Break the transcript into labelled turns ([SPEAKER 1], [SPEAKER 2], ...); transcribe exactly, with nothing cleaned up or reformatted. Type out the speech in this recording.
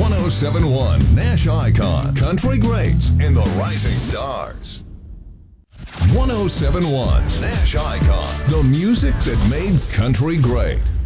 [SPEAKER 1] one oh seven point one Nash Icon, Country Greats and the Rising Stars. one oh seven point one Nash Icon, the music that made country great.